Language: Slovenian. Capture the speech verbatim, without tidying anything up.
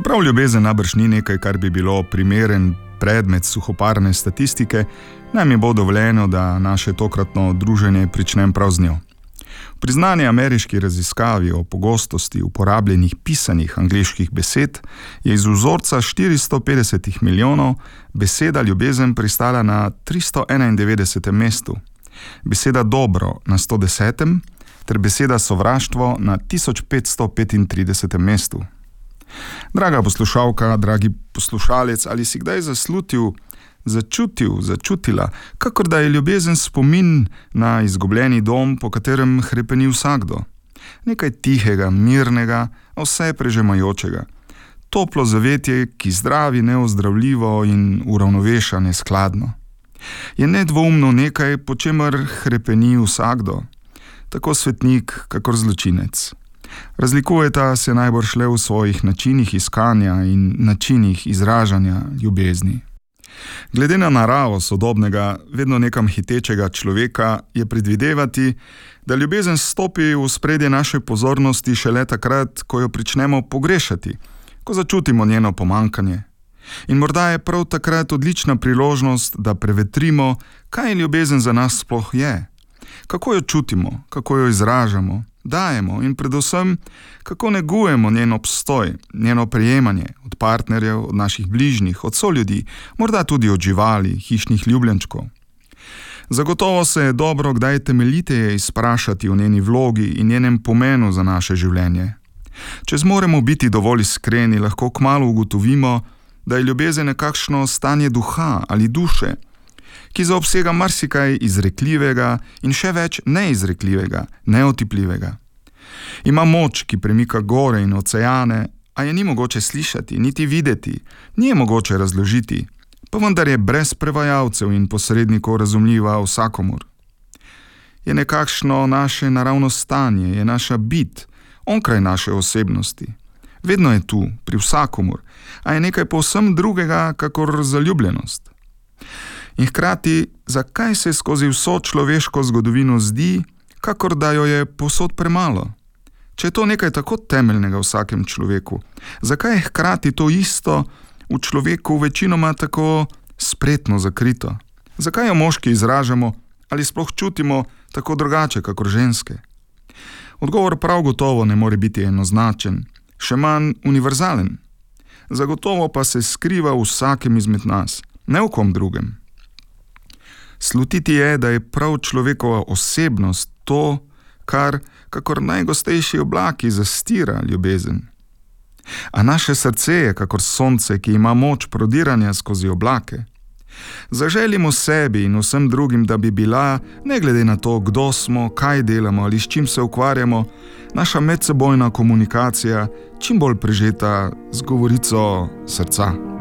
Čeprav ljubezen najbrž ni nekaj, kar bi bilo primeren predmet suhoparne statistike, naj mi bo dovoljeno, da naše tokratno druženje pričnem prav z njo. V priznani ameriški raziskavi o pogostosti uporabljenih pisanih angleških besed je iz vzorca štiristo petdeset milijonov beseda ljubezen pristala na tristo enaindevetdesetem mestu, beseda dobro na sto desetem ter beseda sovraštvo na tisoč petsto petintridesetem mestu. Draga poslušalka, dragi poslušalec, ali si kdaj zaslutil, začutil, začutila, kakor da je ljubezen spomin na izgubljeni dom, po katerem hrepeni vsakdo? Nekaj tihega, mirnega, vse prežemajočega. Toplo zavetje, ki zdravi neozdravljivo in uravnoveša neskladno. Je nedvoumno nekaj, po čemer hrepeni vsakdo, tako svetnik, kakor zločinec. Razlikujeta se najbrž le v svojih načinih iskanja in načinih izražanja ljubezni. Glede na naravo sodobnega, vedno nekam hitečega človeka je predvidevati, da ljubezen stopi v spredje naše pozornosti šele takrat, ko jo pričnemo pogrešati, ko začutimo njeno pomanjkanje. In morda je prav takrat odlična priložnost, da prevetrimo, kaj ljubezen za nas sploh je. Kako jo čutimo, kako jo izražamo, dajemo in predvsem, kako negujemo njen obstoj, njeno prejemanje od partnerjev, od naših bližnjih, od soljudi, morda tudi od živali, hišnih ljubljenčkov. Zagotovo se je dobro kdaj temeljiteje izprašati o njeni vlogi in njenem pomenu za naše življenje. Če zmoremo biti dovolj iskreni, lahko kmalu ugotovimo, da je ljubezen nekakšno stanje duha ali duše, ki zaobsega marsikaj izrekljivega in še več neizrekljivega, neotipljivega. Ima moč, ki premika gore in oceane, a je ni mogoče slišati, niti videti, ni je mogoče razložiti, pa vendar je brez prevajalcev in posrednikov razumljiva vsakomur. Je nekakšno naše naravno stanje, je naša bit, onkraj naše osebnosti. Vedno je tu, pri vsakomur, a je nekaj povsem drugega, kakor zaljubljenost. In hkrati, zakaj se skozi vso človeško zgodovino zdi, kakor da jo je povsod premalo? Če je to nekaj tako temeljnega v vsakem človeku, zakaj je hkrati to isto v človeku večinoma tako spretno zakrito? Zakaj jo moški izražamo ali sploh čutimo tako drugače kakor ženske? Odgovor prav gotovo ne more biti enoznačen, še manj univerzalen. Zagotovo pa se skriva v vsakem izmed nas, ne v kom drugem. Slutiti je, da je prav človekova osebnost to, kar kakor najgostejši oblaki zastira ljubezen. A naše srce je kakor sonce, ki ima moč prodiranja skozi oblake. Zaželimo sebi in vsem drugim, da bi bila, ne glede na to, kdo smo, kaj delamo ali s čim se ukvarjamo, naša medsebojna komunikacija čim bolj prežeta z govorico srca.